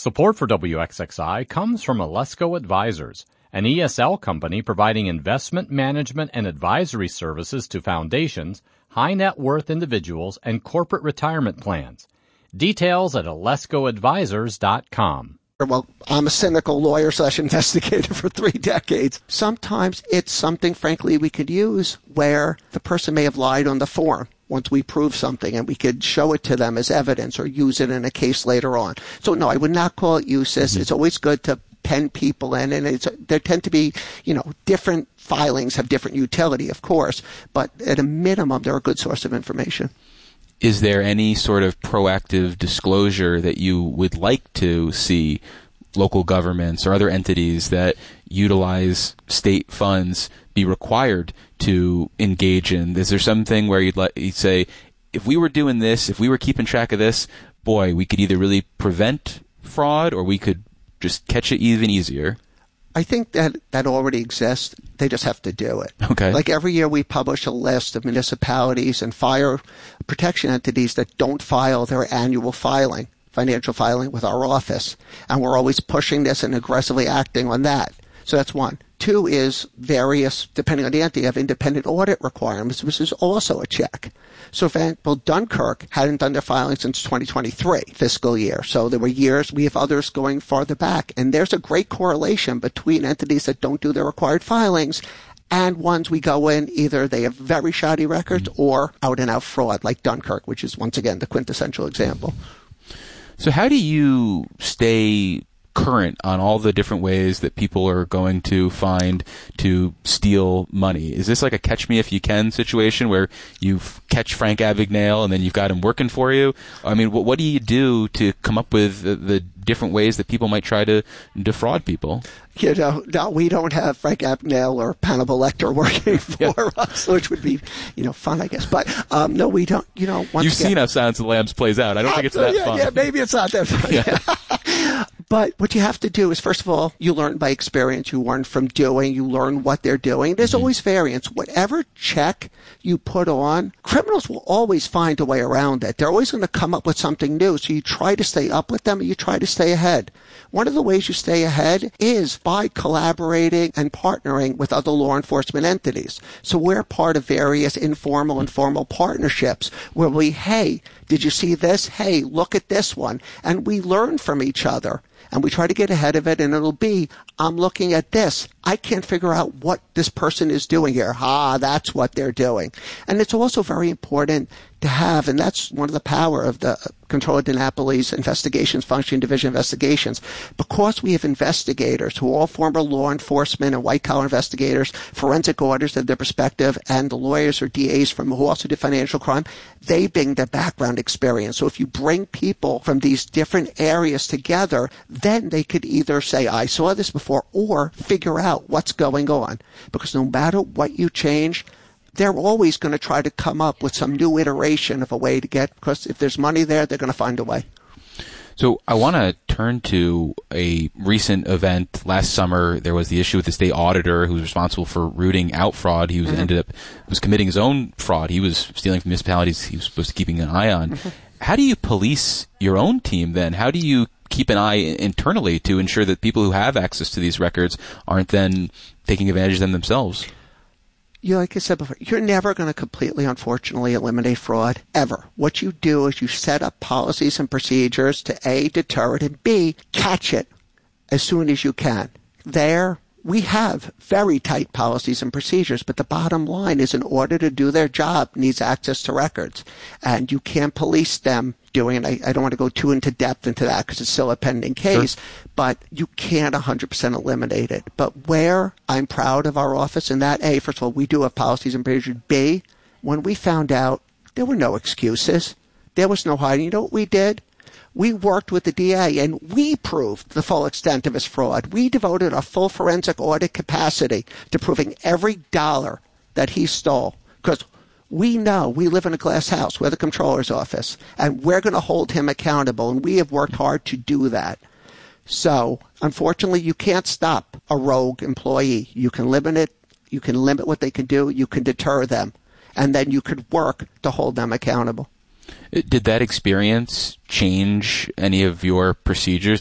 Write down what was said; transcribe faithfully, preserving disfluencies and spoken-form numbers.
Support for W X X I comes from Alesco Advisors, an E S L company providing investment management and advisory services to foundations, high net worth individuals, and corporate retirement plans. Details at alesco advisors dot com. Well, I'm a cynical lawyer slash investigator for three decades. Sometimes it's something, frankly, we could use where the person may have lied on the form once we prove something, and we could show it to them as evidence or use it in a case later on. So, no, I would not call it useless. Mm-hmm. It's always good to pen people in, and it's, there tend to be, you know, different filings have different utility, of course, but at a minimum, they're a good source of information. Is there any sort of proactive disclosure that you would like to see local governments or other entities that utilize state funds be required to engage in? Is there something where you'd, like, you'd say, if we were doing this, if we were keeping track of this, boy, we could either really prevent fraud or we could just catch it even easier? I think that that already exists. They just have to do it. Okay. Like every year we publish a list of municipalities and fire protection entities that don't file their annual filing, financial filing with our office. And we're always pushing this and aggressively acting on that. So that's one. Two is various, depending on the entity, have independent audit requirements, which is also a check. So, for example, Dunkirk hadn't done their filing since twenty twenty-three fiscal year. So there were years, we have others going farther back. And there's a great correlation between entities that don't do their required filings and ones we go in, either they have very shoddy records or out and out fraud, like Dunkirk, which is, once again, the quintessential example. So how do you stay current on all the different ways that people are going to find to steal money? Is this like a catch me if you can situation where you catch Frank Abagnale and then you've got him working for you? I mean, what, what do you do to come up with the, the different ways that people might try to defraud people? You know, no, we don't have Frank Abagnale or Hannibal Lecter working for yeah. us, which would be, you know, fun, I guess. But um, no, we don't. You know, once you've again, seen how Silence of the Lambs plays out. I don't think it's that yeah, fun. Yeah, maybe it's not that fun. Yeah. But what you have to do is, first of all, you learn by experience. You learn from doing. You learn what they're doing. There's mm-hmm. always variance. Whatever check you put on, criminals will always find a way around it. They're always going to come up with something new. So you try to stay up with them, and you try to stay ahead. One of the ways you stay ahead is by collaborating and partnering with other law enforcement entities. So we're part of various informal and formal partnerships where we, hey, did you see this? Hey, look at this one. And we learn from each other. And we try to get ahead of it, and it'll be, I'm looking at this. I can't figure out what this person is doing here. Ah, that's what they're doing. And it's also very important to have, and that's one of the power of the Comptroller DiNapoli's investigations function, division investigations, because we have investigators who are all former law enforcement and white-collar investigators, forensic auditors of their perspective, and the lawyers or D As from who also did financial crime, they bring their background experience. So if you bring people from these different areas together, then they could either say, I saw this before, or figure out what's going on. Because no matter what you change, they're always going to try to come up with some new iteration of a way to get, because if there's money there, they're going to find a way. So I want to turn to a recent event. Last summer, there was the issue with the state auditor who was responsible for rooting out fraud. He was mm-hmm. ended up was committing his own fraud. He was stealing from municipalities he was supposed to be keeping an eye on. Mm-hmm. How do you police your own team then? How do you keep an eye internally to ensure that people who have access to these records aren't then taking advantage of them themselves? You, like I said before, you're never going to completely, unfortunately, eliminate fraud, ever. What you do is you set up policies and procedures to A, deter it, and B, catch it as soon as you can. There, we have very tight policies and procedures, but the bottom line is in order to do their job, needs access to records. And you can't police them doing it. I, I don't want to go too into depth into that because it's still a pending case, sure. But you can't one hundred percent eliminate it. But where I'm proud of our office in that, A, first of all, we do have policies and procedures. B, when we found out, there were no excuses. There was no hiding. You know what we did? We worked with the D A, and we proved the full extent of his fraud. We devoted a full forensic audit capacity to proving every dollar that he stole, because we know we live in a glass house. We're the comptroller's office, and we're going to hold him accountable, and we have worked hard to do that. So, unfortunately, you can't stop a rogue employee. You can limit it. You can limit what they can do. You can deter them, and then you could work to hold them accountable. Did that experience change any of your procedures?